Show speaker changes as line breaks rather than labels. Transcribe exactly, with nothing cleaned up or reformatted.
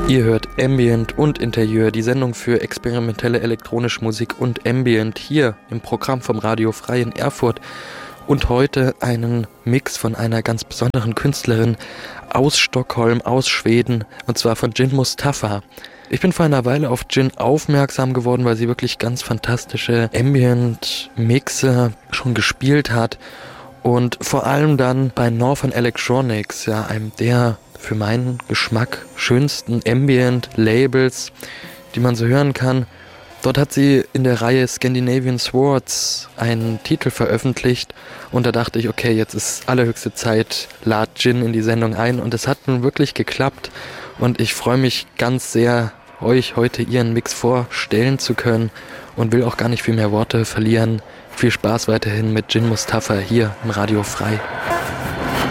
Ihr hört Ambient und Interieur, die Sendung für experimentelle elektronische Musik und Ambient hier im Programm vom Radio Frei in Erfurt. Und heute einen Mix von einer ganz besonderen Künstlerin aus Stockholm, aus Schweden, und zwar von Jin Mustafa. Ich bin vor einer Weile auf Jin aufmerksam geworden, weil sie wirklich ganz fantastische Ambient-Mixe schon gespielt hat. Und vor allem dann bei Northern Electronics, ja, einem der für meinen Geschmack schönsten Ambient-Labels, die man so hören kann. Dort hat sie in der Reihe Scandinavian Swords einen Titel veröffentlicht und da dachte ich, okay, jetzt ist allerhöchste Zeit, lad Jin in die Sendung ein, und es hat nun wirklich geklappt und ich freue mich ganz sehr, euch heute ihren Mix vorstellen zu können und will auch gar nicht viel mehr Worte verlieren. Viel Spaß weiterhin mit Jin Mustafa hier im Radio Frei.